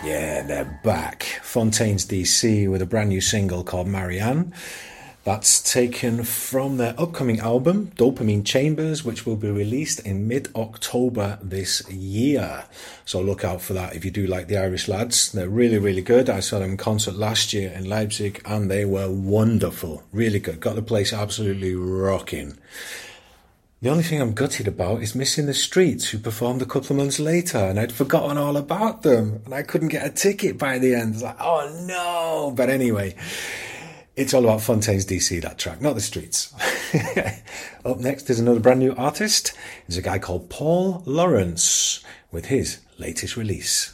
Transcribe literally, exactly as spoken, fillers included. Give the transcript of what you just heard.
Yeah, they're back. Fontaines D C with a brand new single called Marianne. That's taken from their upcoming album, Dopamine Chambers, which will be released in mid-October this year. So look out for that if you do like the Irish lads. They're really, really good. I saw them in concert last year in Leipzig and they were wonderful. Really good. Got the place absolutely rocking. The only thing I'm gutted about is Missing the Streets, who performed a couple of months later, and I'd forgotten all about them, and I couldn't get a ticket by the end. It's like, oh no! But anyway, it's all about Fontaines D C, that track, not the Streets. Up next is another brand new artist. There's a guy called Paul Lawrence with his latest release.